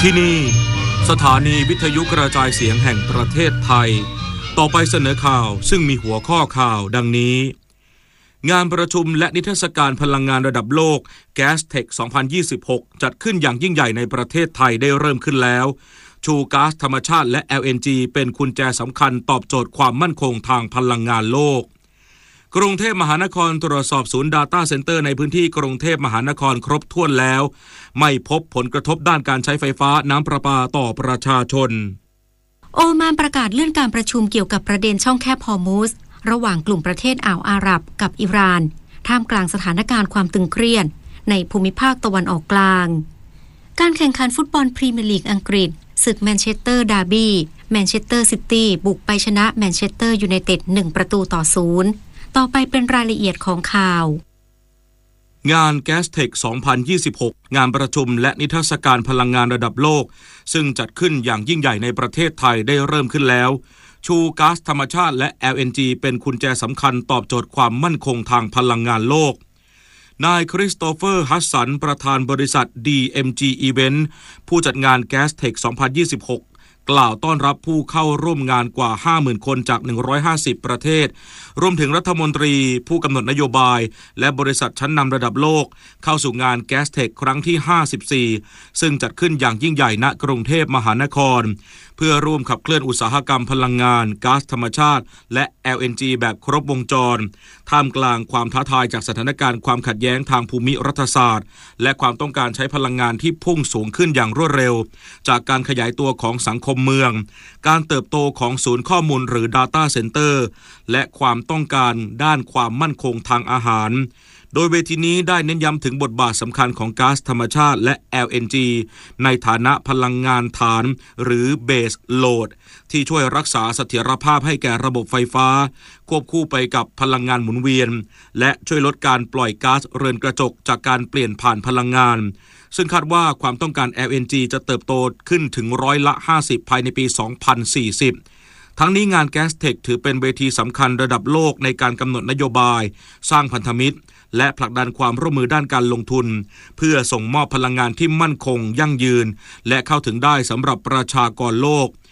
ที่นี่สถานีวิทยุกระจายเสียงแห่งประเทศไทยต่อไปเสนอข่าวซึ่งมีหัวข้อข่าวดังนี้งานประชุมและนิทรรศการพลังงานระดับโลก GasTech 2026 จัดขึ้นอย่างยิ่งใหญ่ในประเทศไทยได้เริ่มขึ้นแล้วชูก๊าซธรรมชาติและ LNG เป็นกุญแจสำคัญตอบโจทย์ความมั่นคงทางพลังงานโลกกรุงเทพมหานครตรวจสอบศูนย์ Data Center ในพื้นที่กรุงเทพมหานครครบถ้วนแล้วไม่พบผลกระทบด้านการใช้ไฟฟ้าน้ำประปาต่อประชาชนโอมานประกาศเลื่อนการประชุมเกี่ยวกับประเด็นช่องแคบฮอร์มุซระหว่างกลุ่มประเทศอ่าวอาหรับกับอิหร่านท่ามกลางสถานการณ์ความตึงเครียดในภูมิภาคตะวันออกกลางการแข่งขันฟุตบอลพรีเมียร์ลีกอังกฤษศึกแมนเชสเตอร์ดาร์บี้แมนเชสเตอร์ซิตี้บุกไปชนะแมนเชสเตอร์ยูไนเต็ด1-0ต่อไปเป็นรายละเอียดของข่าวงาน GasTech 2026 งานประชุมและนิทรรศการพลังงานระดับโลกซึ่งจัดขึ้นอย่างยิ่งใหญ่ในประเทศไทยได้เริ่มขึ้นแล้วชูก๊าซธรรมชาติและ LNG เป็นกุญแจสำคัญตอบโจทย์ความมั่นคงทางพลังงานโลกนายคริสโตเฟอร์ฮัสสันประธานบริษัท DMG Event ผู้จัดงาน GasTech 2026กล่าวต้อนรับผู้เข้าร่วมงานกว่า 50,000 คนจาก150ประเทศรวมถึงรัฐมนตรีผู้กำหนดนโยบายและบริษัทชั้นนำระดับโลกเข้าสู่งาน GasTech ครั้งที่ 54ซึ่งจัดขึ้นอย่างยิ่งใหญ่ณกรุงเทพมหานครเพื่อร่วมขับเคลื่อนอุตสาหกรรมพลังงานก๊าซธรรมชาติและ LNG แบบครบวงจรท่ามกลางความท้าทายจากสถานการณ์ความขัดแย้งทางภูมิรัฐศาสตร์และความต้องการใช้พลังงานที่พุ่งสูงขึ้นอย่างรวดเร็วจากการขยายตัวของสังคมเมืองการเติบโตของศูนย์ข้อมูลหรือ Data Center และความต้องการด้านความมั่นคงทางอาหารโดยเวทีนี้ได้เน้นย้ำถึงบทบาทสำคัญของก๊าซธรรมชาติและ LNG ในฐานะพลังงานฐานหรือ Base Load ที่ช่วยรักษาเสถียรภาพให้แก่ระบบไฟฟ้าควบคู่ไปกับพลังงานหมุนเวียนและช่วยลดการปล่อยก๊าซเรือนกระจกจากการเปลี่ยนผ่านพลังงานซึ่งคาดว่าความต้องการ LNG จะเติบโตขึ้นถึง50%ภายในปี 2040ทั้งนี้งาน GasTech ถือเป็นเวทีสำคัญระดับโลกในการกำหนดนโยบายสร้างพันธมิตรและผลักดันความร่วมมือด้านการลงทุนเพื่อส่งมอบพลังงานที่มั่นคงยั่งยืนและเข้าถึงได้สำหรับประชากรโลก